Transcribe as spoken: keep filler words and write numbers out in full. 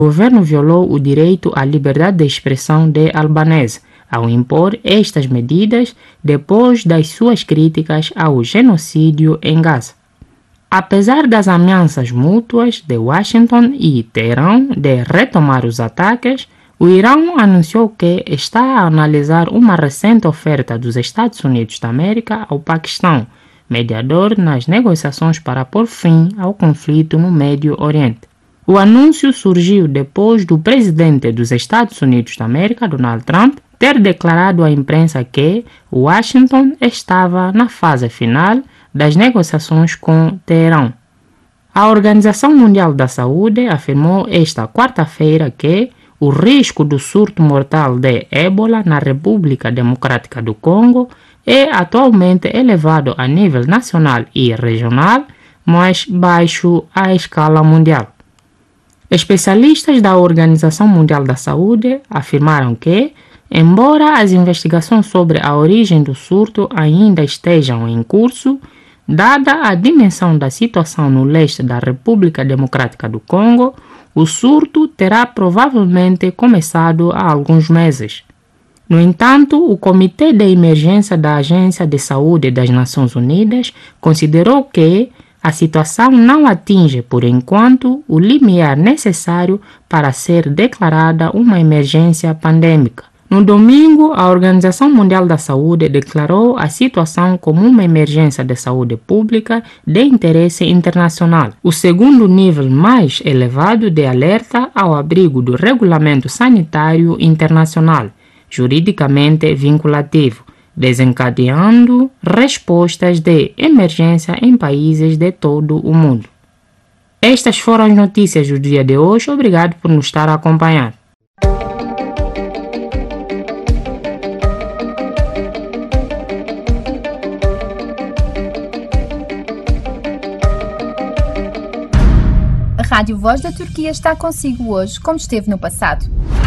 O governo violou o direito à liberdade de expressão de Albanese ao impor estas medidas depois das suas críticas ao genocídio em Gaza. Apesar das ameaças mútuas de Washington e Teherão de retomar os ataques, o Irão anunciou que está a analisar uma recente oferta dos Estados Unidos da América ao Paquistão, mediador nas negociações para pôr fim ao conflito no Médio Oriente. O anúncio surgiu depois do presidente dos Estados Unidos da América, Donald Trump, ter declarado à imprensa que Washington estava na fase final das negociações com Teherão. A Organização Mundial da Saúde afirmou esta quarta-feira que o risco do surto mortal de ébola na República Democrática do Congo é atualmente elevado a nível nacional e regional, mas baixo à escala mundial. Especialistas da Organização Mundial da Saúde afirmaram que, embora as investigações sobre a origem do surto ainda estejam em curso, dada a dimensão da situação no leste da República Democrática do Congo, o surto terá provavelmente começado há alguns meses. No entanto, o Comitê de Emergência da Agência de Saúde das Nações Unidas considerou que a situação não atinge, por enquanto, o limiar necessário para ser declarada uma emergência pandêmica. No domingo, a Organização Mundial da Saúde declarou a situação como uma emergência de saúde pública de interesse internacional, o segundo nível mais elevado de alerta ao abrigo do Regulamento Sanitário Internacional, juridicamente vinculativo, desencadeando respostas de emergência em países de todo o mundo. Estas foram as notícias do dia de hoje. Obrigado por nos estar a acompanhar. A Rádio Voz da Turquia está consigo hoje, como esteve no passado.